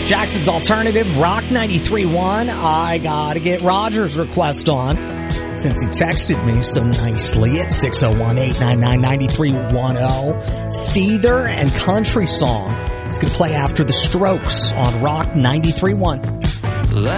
Jackson's Alternative, Rock 93.1. I gotta get Roger's request on since he texted me so nicely at 601-899-9310. Seether and Country Song. It's gonna play after The Strokes on Rock 93.1.